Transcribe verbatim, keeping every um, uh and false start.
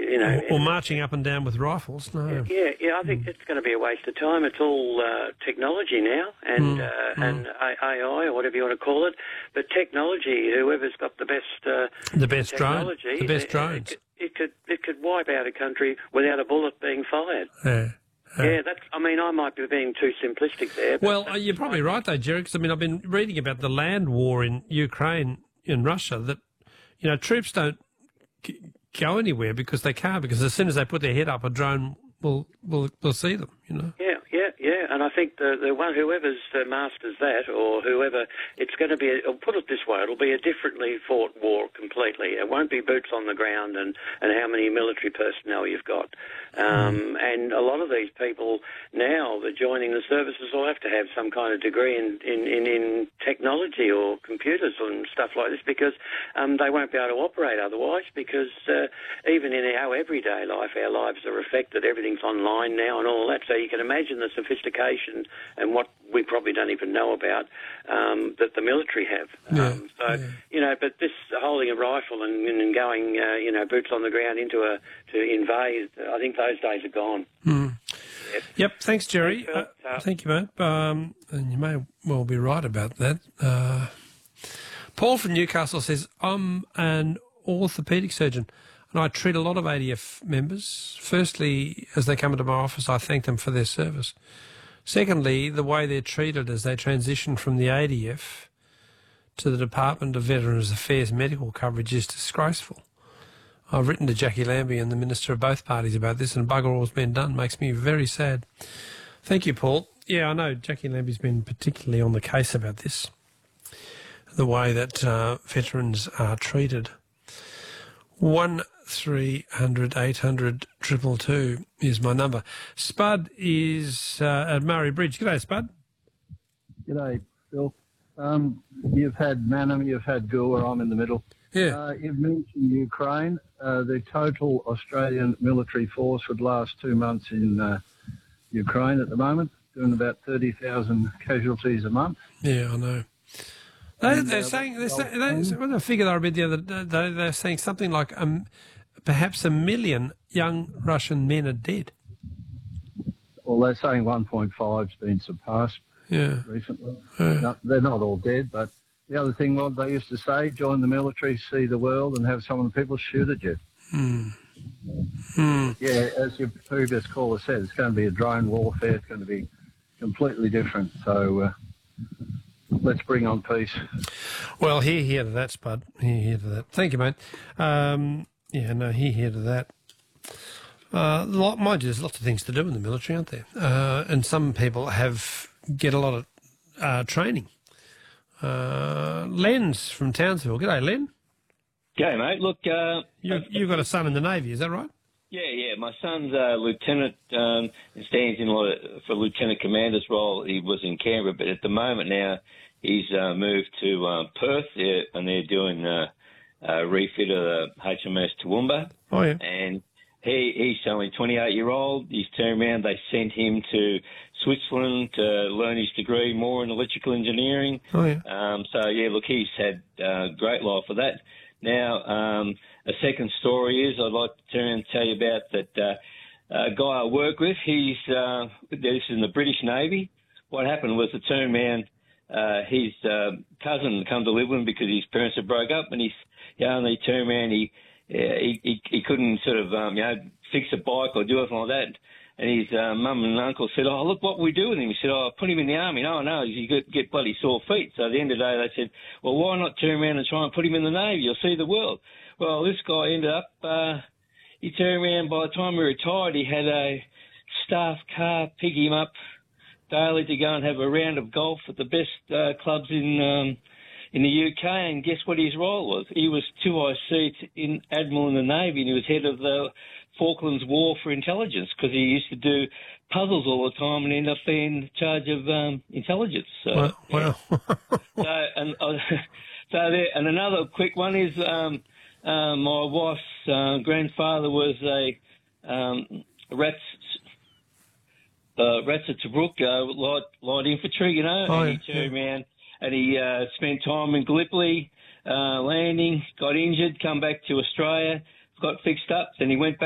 you know, or, or marching up and down with rifles. No. Yeah, yeah. I think mm. it's going to be a waste of time. It's all uh, technology now, and mm. uh, Mm. and A I or whatever you want to call it. But technology, whoever's got the best uh, the best technology, drone, the best it, drones, it, it could it could wipe out a country without a bullet being fired. Yeah. Uh, yeah, that's. I mean, I might be being too simplistic there. But well, you're probably right, though, Jerry. Because I mean, I've been reading about the land war in Ukraine, in Russia. That you know, troops don't go anywhere because they can't. Because as soon as they put their head up, a drone will will will see them. You know. Yeah, yeah, yeah. And I think the the one whoever's uh, masters that, or whoever, it's going to be. A, I'll put it this way: it'll be a differently fought war completely. It won't be boots on the ground and and how many military personnel you've got. Um, and a lot of these people now that are joining the services will have to have some kind of degree in, in, in, in technology or computers and stuff like this because um, they won't be able to operate otherwise because uh, even in our everyday life, our lives are affected. Everything's online now and all that. So you can imagine the sophistication and what we probably don't even know about um, that the military have. Yeah, um, so, yeah. you know, but this holding a rifle and, and going, uh, you know, boots on the ground into a, to invade, I think those days are gone. Mm. Yep. yep, thanks, Jerry. Thanks, uh, uh, thank you, mate. Um, and you may well be right about that. Uh, Paul from Newcastle says, I'm an orthopaedic surgeon and I treat a lot of A D F members. Firstly, as they come into my office, I thank them for their service. Secondly, the way they're treated as they transition from the A D F to the Department of Veterans Affairs medical coverage is disgraceful. I've written to Jackie Lambie and the Minister of both parties about this, and bugger all's been done. Makes me very sad. Thank you, Paul. Yeah, I know Jackie Lambie's been particularly on the case about this, the way that uh, veterans are treated. One three hundred eight hundred triple two is my number. Spud is uh, at Murray Bridge. G'day, Spud. G'day, Phil. Um, you've had Manham, you've had Goa, I'm in the middle. Yeah. Uh, you've mentioned Ukraine. Uh, the total Australian military force for the last two months in uh, Ukraine at the moment, doing about thirty thousand casualties a month. Yeah, I know. They, And, they're uh, saying, they're saying they, when I figure I read the other day, they're saying something like um, perhaps a million young Russian men are dead. Well, they're saying one point five's been surpassed yeah. recently. Yeah. No, they're not all dead, but the other thing, what they used to say, join the military, see the world, and have some of the people shoot at you. Hmm. Hmm. Yeah, as your previous caller said, it's going to be a drone warfare. It's going to be completely different. So uh, let's bring on peace. Well, hear, hear to that, Spud. Hear, hear to that. Thank you, mate. Um, yeah, no, hear, hear to that. Uh, lot, mind you, there's lots of things to do in the military, aren't there? Uh, and some people have get a lot of uh, training. Uh, Len's from Townsville. G'day, Len. G'day, mate. Look, uh, you, you've got a son in the Navy, is that right? Yeah, yeah. My son's a lieutenant um, and stands in for lieutenant commander's role. He was in Canberra, but at the moment now he's uh, moved to uh, Perth, yeah, and they're doing uh, a refit of the H M S Toowoomba. Oh, yeah. And he he's only twenty-eight year old. He's turned around. They sent him to Switzerland to learn his degree more in electrical engineering. Oh, yeah. Um, so, yeah, look, he's had uh, great life for that. Now, um, a second story is I'd like to turn and tell you about that uh, a guy I work with. He's uh, this is in the British Navy. What happened was the turn man, uh, his uh, cousin come to live with him because his parents had broke up, and he's you know, and he turned around, he, uh, he he he couldn't sort of um, you know fix a bike or do anything like that. And his uh, mum and uncle said, "Oh, look what we do with him." He said, "Oh, put him in the army." No, no, you get, get bloody sore feet. So at the end of the day, they said, "Well, why not turn around and try and put him in the Navy? You'll see the world." Well, this guy ended up, uh, he turned around, by the time he retired, he had a staff car pick him up daily to go and have a round of golf at the best uh, clubs in um, in the U K. And guess what his role was? He was two I C in Admiral in the Navy, and he was head of the Falklands War for Intelligence because he used to do puzzles all the time and end up being in charge of um, intelligence. So, wow. Yeah. wow. so, and, uh, so there, and another quick one is um, uh, my wife's uh, grandfather was a um, Rats, uh, Rats at Tobruk, uh, light, light infantry, you know, Oh, and he yeah, turned around and he uh, spent time in Gallipoli, uh, landing, got injured, come back to Australia, got fixed up, then he went back